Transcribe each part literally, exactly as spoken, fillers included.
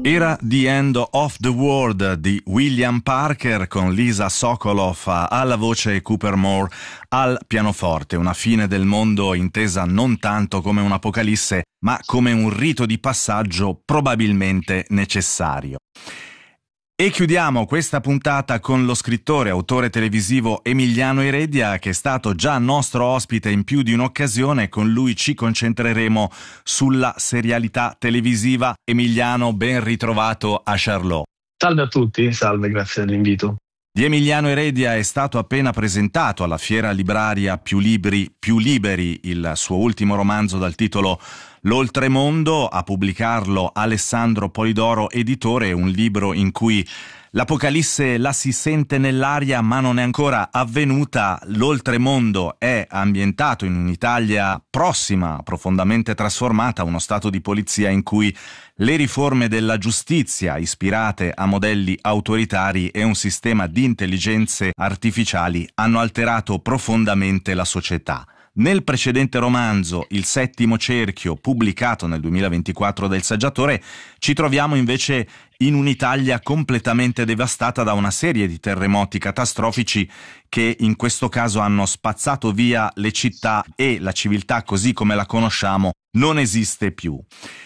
Era The End of the World di William Parker con Lisa Sokolow alla voce e Cooper Moore al pianoforte, una fine del mondo intesa non tanto come un'apocalisse, ma come un rito di passaggio probabilmente necessario. E chiudiamo questa puntata con lo scrittore, autore televisivo Emiliano Heredia, che è stato già nostro ospite in più di un'occasione. Con lui ci concentreremo sulla serialità televisiva. Emiliano, ben ritrovato a Charlot. Salve a tutti, salve, grazie dell'invito. Di Emiliano Heredia è stato appena presentato alla Fiera Libraria Più Libri, Più Liberi il suo ultimo romanzo dal titolo L'Oltremondo. A pubblicarlo Alessandro Polidoro Editore, un libro in cui l'apocalisse la si sente nell'aria ma non è ancora avvenuta. L'Oltremondo è ambientato in un'Italia prossima, profondamente trasformata, uno stato di polizia in cui le riforme della giustizia, ispirate a modelli autoritari, e un sistema di intelligenze artificiali hanno alterato profondamente la società. Nel precedente romanzo, Il Settimo Cerchio, pubblicato nel duemilaventiquattro del Saggiatore, ci troviamo invece in un'Italia completamente devastata da una serie di terremoti catastrofici che in questo caso hanno spazzato via le città e la civiltà così come la conosciamo non esiste più.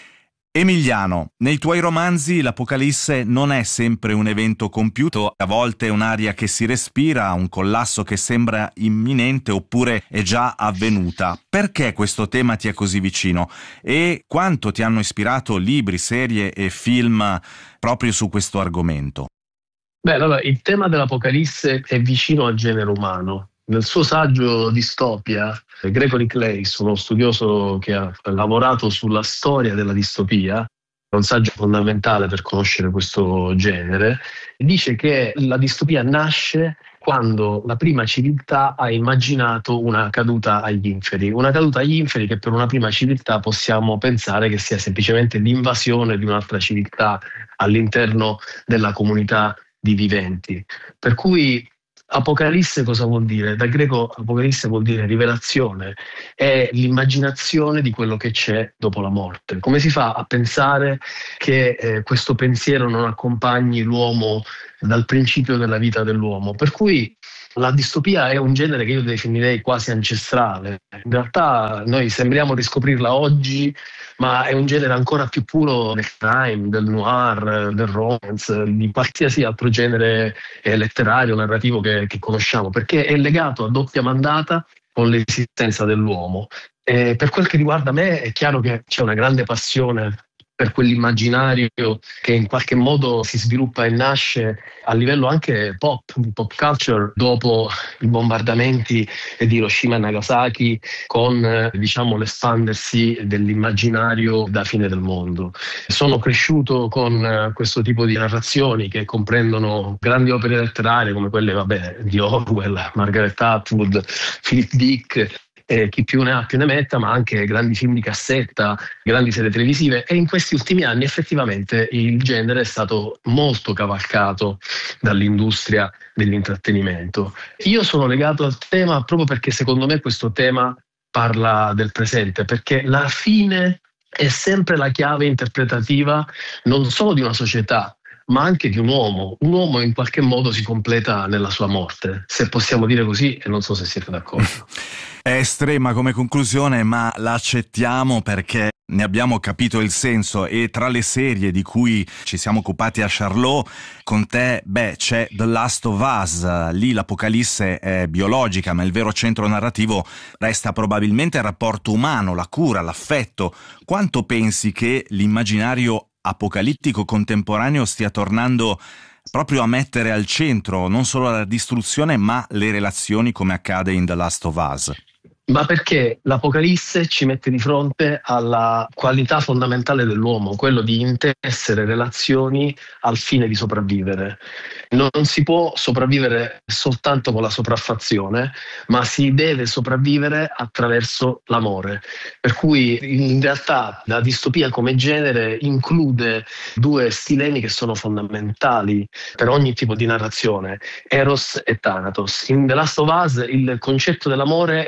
Emiliano, nei tuoi romanzi l'apocalisse non è sempre un evento compiuto, a volte è un'aria che si respira, un collasso che sembra imminente oppure è già avvenuta. Perché questo tema ti è così vicino? E quanto ti hanno ispirato libri, serie e film proprio su questo argomento? Beh, allora, il tema dell'apocalisse è vicino al genere umano. Nel suo saggio Distopia, Gregory Claeys, uno studioso che ha lavorato sulla storia della distopia, è un saggio fondamentale per conoscere questo genere, dice che la distopia nasce quando la prima civiltà ha immaginato una caduta agli inferi. Una caduta agli inferi che per una prima civiltà possiamo pensare che sia semplicemente l'invasione di un'altra civiltà all'interno della comunità di viventi. Per cui Apocalisse cosa vuol dire? Da greco apocalisse vuol dire rivelazione, è l'immaginazione di quello che c'è dopo la morte. Come si fa a pensare che eh, questo pensiero non accompagni l'uomo dal principio della vita dell'uomo? Per cui la distopia è un genere che io definirei quasi ancestrale. In realtà noi sembriamo riscoprirla oggi, ma è un genere ancora più puro del crime, del noir, del romance, di qualsiasi altro genere eh, letterario, narrativo che, che conosciamo, perché è legato a doppia mandata con l'esistenza dell'uomo. E per quel che riguarda me è chiaro che c'è una grande passione per quell'immaginario che in qualche modo si sviluppa e nasce a livello anche pop, di pop culture, dopo i bombardamenti di Hiroshima e Nagasaki, con diciamo l'espandersi dell'immaginario da fine del mondo. Sono cresciuto con questo tipo di narrazioni che comprendono grandi opere letterarie come quelle vabbè, di Orwell, Margaret Atwood, Philip Dick, Eh, chi più ne ha più ne metta, ma anche grandi film di cassetta, grandi serie televisive, e in questi ultimi anni effettivamente il genere è stato molto cavalcato dall'industria dell'intrattenimento. Io sono legato al tema proprio perché secondo me questo tema parla del presente, perché la fine è sempre la chiave interpretativa non solo di una società, ma anche di un uomo. Un uomo in qualche modo si completa nella sua morte, se possiamo dire così, e non so se siete d'accordo. È estrema come conclusione, ma la accettiamo perché ne abbiamo capito il senso, e tra le serie di cui ci siamo occupati a Charlot, con te, beh, c'è The Last of Us. Lì l'apocalisse è biologica, ma il vero centro narrativo resta probabilmente il rapporto umano, la cura, l'affetto. Quanto pensi che l'immaginario apocalittico contemporaneo stia tornando proprio a mettere al centro non solo la distruzione ma le relazioni, come accade in The Last of Us? Ma perché l'Apocalisse ci mette di fronte alla qualità fondamentale dell'uomo, quello di intessere relazioni al fine di sopravvivere. Non si può sopravvivere soltanto con la sopraffazione, ma si deve sopravvivere attraverso l'amore. Per cui in realtà la distopia come genere include due stilemi che sono fondamentali per ogni tipo di narrazione, Eros e Thanatos. In The Last of Us il concetto dell'amore è espresso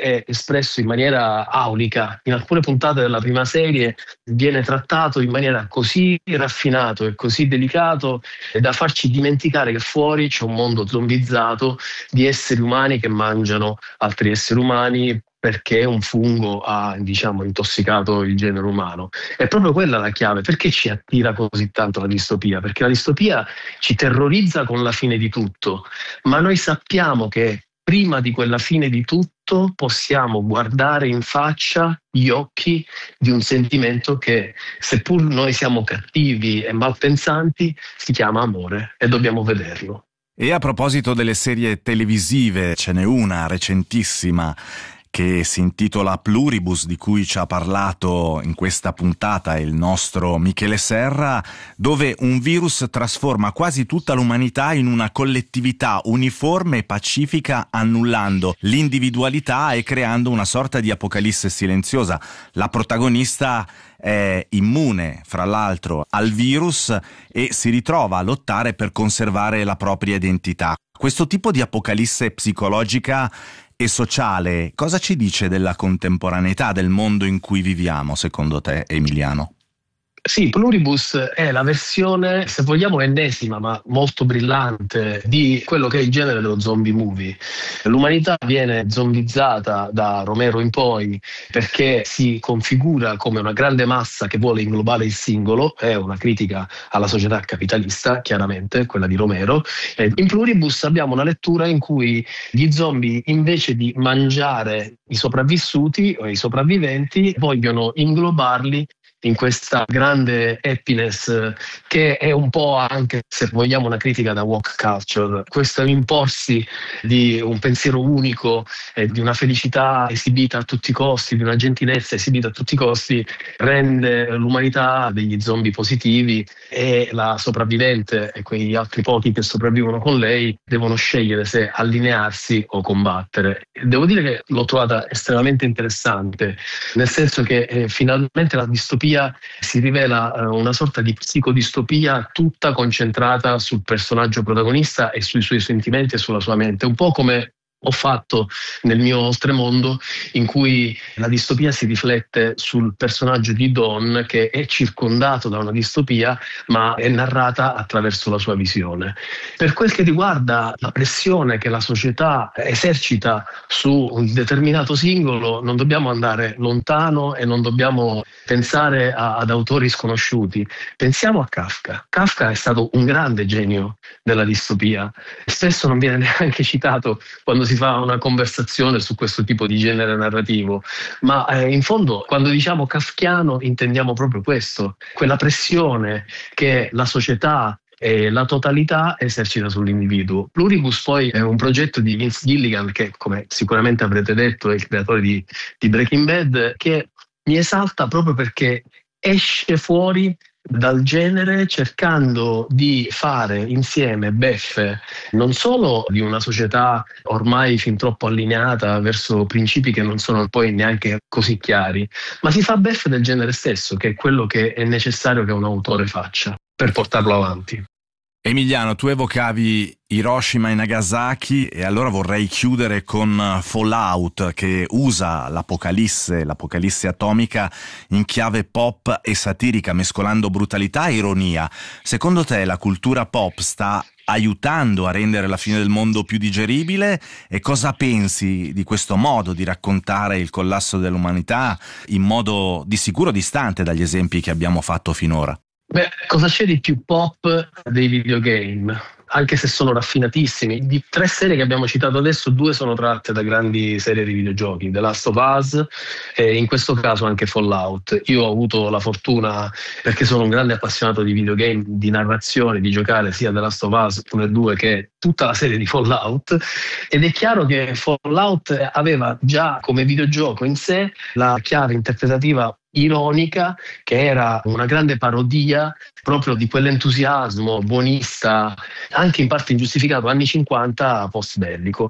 espresso in maniera aulica. In alcune puntate della prima serie viene trattato in maniera così raffinato e così delicato da farci dimenticare che fuori c'è un mondo zombizzato di esseri umani che mangiano altri esseri umani perché un fungo ha, diciamo, intossicato il genere umano. È proprio quella la chiave. Perché ci attira così tanto la distopia? Perché la distopia ci terrorizza con la fine di tutto, ma noi sappiamo che prima di quella fine di tutto possiamo guardare in faccia gli occhi di un sentimento che, seppur noi siamo cattivi e malpensanti, si chiama amore e dobbiamo vederlo. E a proposito delle serie televisive, ce n'è una recentissima che si intitola Pluribus, di cui ci ha parlato in questa puntata il nostro Michele Serra, dove un virus trasforma quasi tutta l'umanità in una collettività uniforme e pacifica, annullando l'individualità e creando una sorta di apocalisse silenziosa. La protagonista è immune, fra l'altro, al virus e si ritrova a lottare per conservare la propria identità. Questo tipo di apocalisse psicologica e sociale, cosa ci dice della contemporaneità, del mondo in cui viviamo, secondo te, Emiliano? Sì, Pluribus è la versione, se vogliamo, ennesima, ma molto brillante, di quello che è il genere dello zombie movie. L'umanità viene zombizzata da Romero in poi perché si configura come una grande massa che vuole inglobare il singolo, è una critica alla società capitalista, chiaramente, quella di Romero. E in Pluribus abbiamo una lettura in cui gli zombie, invece di mangiare i sopravvissuti o i sopravviventi, vogliono inglobarli in questa grande happiness che è un po' anche, se vogliamo, una critica da woke culture. Questo imporsi di un pensiero unico e di una felicità esibita a tutti i costi, di una gentilezza esibita a tutti i costi, rende l'umanità degli zombie positivi e la sopravvivente e quegli altri pochi che sopravvivono con lei devono scegliere se allinearsi o combattere. Devo dire che l'ho trovata estremamente interessante, nel senso che eh, finalmente la distopia si rivela eh, una sorta di psicodistopia tutta concentrata sul personaggio protagonista e sui suoi sentimenti e sulla sua mente, un po' come ho fatto nel mio Oltremondo, in cui la distopia si riflette sul personaggio di Dawn, che è circondato da una distopia ma è narrata attraverso la sua visione. Per quel che riguarda la pressione che la società esercita su un determinato singolo, non dobbiamo andare lontano e non dobbiamo pensare a, ad autori sconosciuti. Pensiamo a Kafka. Kafka è stato un grande genio della distopia, spesso non viene neanche citato quando si si fa una conversazione su questo tipo di genere narrativo, ma eh, in fondo quando diciamo kafkiano intendiamo proprio questo, quella pressione che la società e la totalità esercita sull'individuo. Pluribus poi è un progetto di Vince Gilligan, che come sicuramente avrete detto è il creatore di, di Breaking Bad, che mi esalta proprio perché esce fuori dal genere cercando di fare insieme beffe non solo di una società ormai fin troppo allineata verso principi che non sono poi neanche così chiari, ma si fa beffe del genere stesso, che è quello che è necessario che un autore faccia per portarlo avanti. Emiliano, tu evocavi Hiroshima e Nagasaki e allora vorrei chiudere con Fallout, che usa l'apocalisse, l'apocalisse atomica in chiave pop e satirica, mescolando brutalità e ironia. Secondo te la cultura pop sta aiutando a rendere la fine del mondo più digeribile? E cosa pensi di questo modo di raccontare il collasso dell'umanità in modo di sicuro distante dagli esempi che abbiamo fatto finora? Beh, cosa c'è di più pop dei videogame? Anche se sono raffinatissimi. Di tre serie che abbiamo citato adesso, due sono tratte da grandi serie di videogiochi, The Last of Us e in questo caso anche Fallout. Io ho avuto la fortuna, perché sono un grande appassionato di videogame, di narrazione, di giocare sia The Last of Us uno e due che tutta la serie di Fallout, ed è chiaro che Fallout aveva già come videogioco in sé la chiave interpretativa ironica, che era una grande parodia proprio di quell'entusiasmo buonista, anche in parte ingiustificato, anni cinquanta post bellico.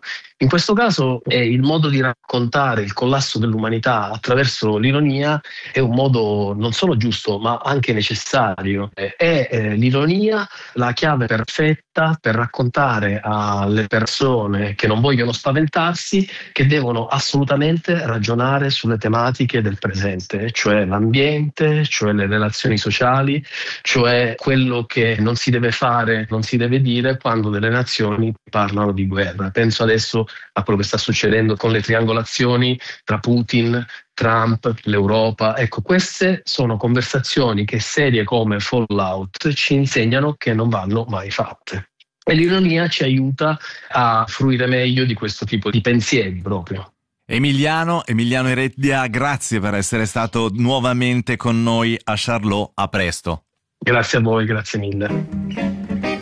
In questo caso è il modo di raccontare il collasso dell'umanità attraverso l'ironia è un modo non solo giusto ma anche necessario. È eh, l'ironia la chiave perfetta per raccontare alle persone che non vogliono spaventarsi che devono assolutamente ragionare sulle tematiche del presente, cioè l'ambiente, cioè le relazioni sociali, cioè quello che non si deve fare, non si deve dire quando delle nazioni parlano di guerra. Penso adesso a quello che sta succedendo con le triangolazioni tra Putin, Trump, l'Europa. Ecco, queste sono conversazioni che serie come Fallout ci insegnano che non vanno mai fatte. E l'ironia ci aiuta a fruire meglio di questo tipo di pensieri proprio. Emiliano, Emiliano Ereddia, grazie per essere stato nuovamente con noi a Charlot. A presto. Grazie a voi, grazie mille.